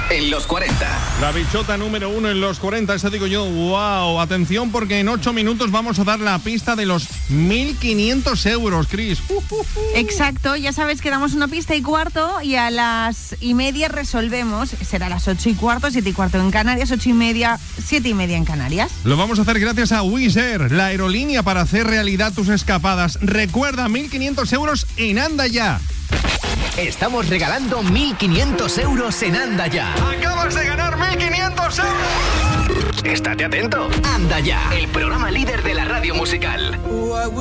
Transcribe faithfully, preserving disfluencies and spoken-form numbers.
en los cuarenta. La bichota número uno en los cuarenta, eso digo yo, wow. Atención porque en ocho minutos vamos a dar la pista de los mil quinientos euros, Cris. Uh, uh, uh. Exacto, ya sabes que damos una pista y cuarto y a las y media resolvemos. Será a las ocho y cuarto, siete y cuarto en Canarias, ocho y media, siete y media en Canarias. Lo vamos a hacer gracias a Wizz Air, la aerolínea para hacer realidad tus escapadas. Recuerda, mil quinientos euros en Anda Ya. Estamos regalando mil quinientos euros en Anda Ya. ¡Acabas de ganar mil quinientos euros! Estate atento. Anda Ya, el programa líder de la radio musical.